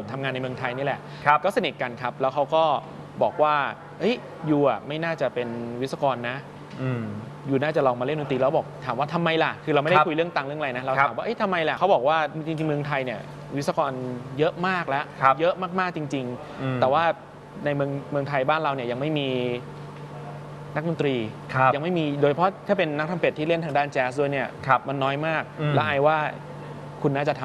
ทำงานในเมืองไทยนี่แหละก็สนิทกันครับแล้วเขาก็บอกว่ายูอ่ะไม่น่าจะเป็นวิศวกรนะยูน่าจะลองมาเล่นดนตรีแล้วบอกถามว่าทำไมล่ะคือเราไม่ได้คุยเรื่องตังค์เรื่องอะไรนะเราถามว่าทำไมล่ะเขาบอกว่าจริงๆเมืองไทยเนี่ยวิศวกรเยอะมากแล้วเยอะมากๆจริงๆแต่ว่าในเมืองไทยบ้านเราเนี่ยยังไม่มีนักดนตรียังไม่มีโดยเฉพาะถ้าเป็นนักทำเป็ดที่เล่นทางด้านแจ๊สด้วยเนี่ยมันน้อยมากและไอว่าคุณน่าจะท